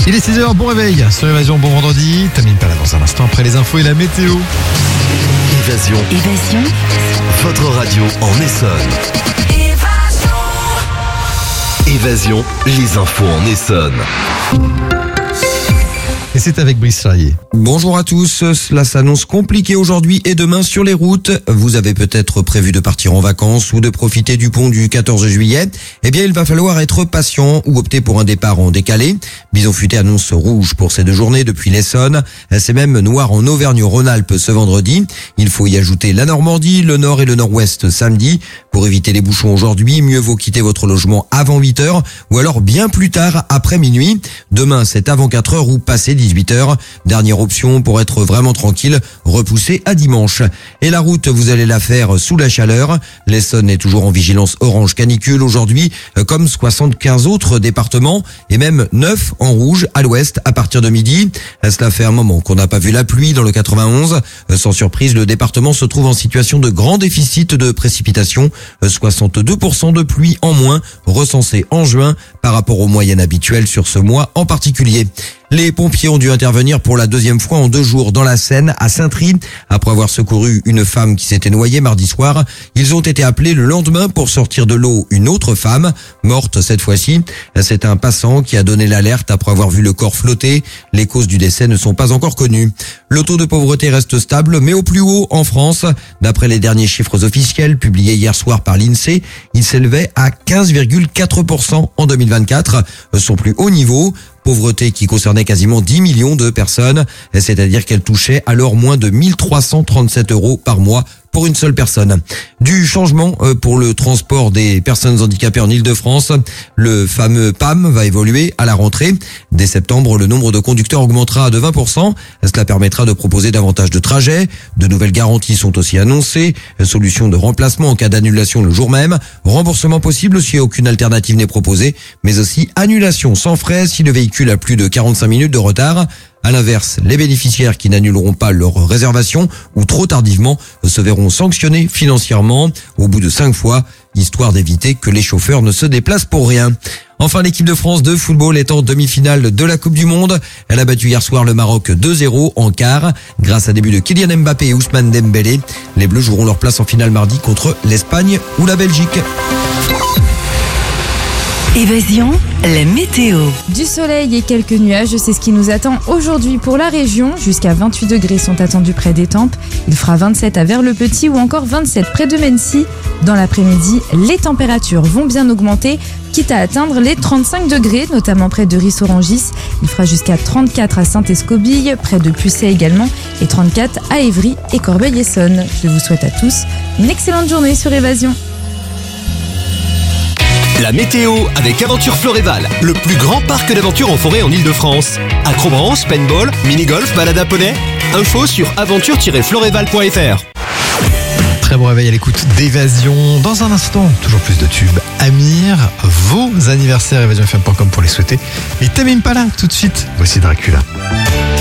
Il est 6h, bon réveil sur Évasion, bon vendredi. Tamine pas là dans un instant après les infos et la météo. Évasion. Votre radio en Essonne. Évasion, les infos en Essonne. Et c'est avec Brice Charrier. Bonjour à tous, cela s'annonce compliqué aujourd'hui et demain sur les routes. Vous avez peut-être prévu de partir en vacances ou de profiter du pont du 14 juillet. Eh bien, il va falloir être patient ou opter pour un départ en décalé. Bison Futé annonce rouge pour ces 2 journées depuis l'Essonne. C'est même noir en Auvergne-Rhône-Alpes ce vendredi. Il faut y ajouter la Normandie, le nord et le nord-ouest samedi. Pour éviter les bouchons aujourd'hui, mieux vaut quitter votre logement avant 8h ou alors bien plus tard après minuit. Demain, c'est avant 4h ou passé 18h. Dernière option pour être vraiment tranquille, repoussé à dimanche. Et la route, vous allez la faire sous la chaleur. L'Essonne est toujours en vigilance orange canicule aujourd'hui, comme 75 autres départements et même 9 en rouge à l'ouest à partir de midi. Cela fait un moment qu'on n'a pas vu la pluie dans le 91. Sans surprise, le département se trouve en situation de grand déficit de précipitations. 62% de pluie en moins recensée en juin par rapport aux moyennes habituelles sur ce mois en particulier. Les pompiers ont dû intervenir pour la 2e fois en 2 jours dans la Seine, à Saint-Try. Après avoir secouru une femme qui s'était noyée mardi soir, ils ont été appelés le lendemain pour sortir de l'eau une autre femme, morte cette fois-ci. C'est un passant qui a donné l'alerte après avoir vu le corps flotter. Les causes du décès ne sont pas encore connues. Le taux de pauvreté reste stable, mais au plus haut en France. D'après les derniers chiffres officiels publiés hier soir par l'INSEE, il s'élevait à 15,4% en 2024, son plus haut niveau. Pauvreté qui concernait quasiment 10 millions de personnes, c'est-à-dire qu'elle touchait alors moins de 1337 € par mois pour une seule personne. Du changement pour le transport des personnes handicapées en Ile-de-France. Le fameux PAM va évoluer à la rentrée. Dès septembre, le nombre de conducteurs augmentera de 20%. Cela permettra de proposer davantage de trajets. De nouvelles garanties sont aussi annoncées. Solution de remplacement en cas d'annulation le jour même. Remboursement possible si aucune alternative n'est proposée. Mais aussi annulation sans frais si le véhicule a plus de 45 minutes de retard. À l'inverse, les bénéficiaires qui n'annuleront pas leur réservation ou trop tardivement se verront sanctionnés financièrement au bout de 5 fois, histoire d'éviter que les chauffeurs ne se déplacent pour rien. Enfin, l'équipe de France de football est en demi-finale de la Coupe du Monde. Elle a battu hier soir le Maroc 2-0 en quart grâce à des buts de Kylian Mbappé et Ousmane Dembélé. Les Bleus joueront leur place en finale mardi contre l'Espagne ou la Belgique. Évasion, la météo. Du soleil et quelques nuages, c'est ce qui nous attend aujourd'hui pour la région. Jusqu'à 28 degrés sont attendus près d'Étampes. Il fera 27 à Vers-le-Petit ou encore 27 près de Mennecy. Dans l'après-midi, les températures vont bien augmenter, quitte à atteindre les 35 degrés, notamment près de Ris-Orangis. Il fera jusqu'à 34 à Saint-Escobille, près de Pucet également, et 34 à Évry et Corbeil-Essonnes. Je vous souhaite à tous une excellente journée sur Évasion. La météo avec Aventure Floréval, le plus grand parc d'aventure en forêt en Ile-de-France. Acrobranche, paintball, mini-golf, balade à poney. Info sur aventure-floréval.fr. Très bon réveil à l'écoute d'Évasion. Dans un instant, toujours plus de tubes. Amir, vos anniversaires, évasionfm.com pour les souhaiter. Mais Tamine pas là tout de suite. Voici Dracula.